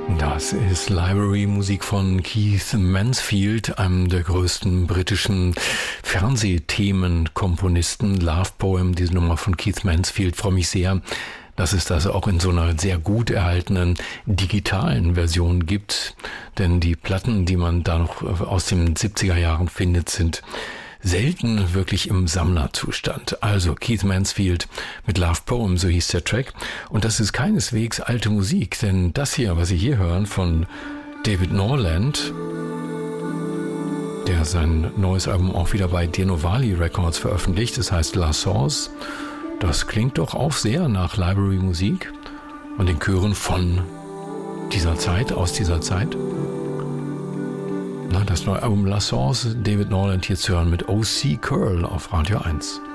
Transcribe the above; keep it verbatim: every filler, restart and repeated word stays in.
Das ist Library-Musik von Keith Mansfield, einem der größten britischen Fernsehthemenkomponisten. Love Poem, diese Nummer von Keith Mansfield, freue mich sehr, dass es das auch in so einer sehr gut erhaltenen digitalen Version gibt. Denn die Platten, die man da noch aus den siebziger Jahren findet, sind selten wirklich im Sammlerzustand. Also Keith Mansfield mit Love Poem, so hieß der Track. Und das ist keineswegs alte Musik, denn das hier, was Sie hier hören von David Norland, der sein neues Album auch wieder bei Deno Valley Records veröffentlicht, das heißt La Source, das klingt doch auch sehr nach Library-Musik und den Chören von dieser Zeit, aus dieser Zeit. Na, das neue Album La Source, David Norland hier zu hören mit O C Curl auf Radio eins.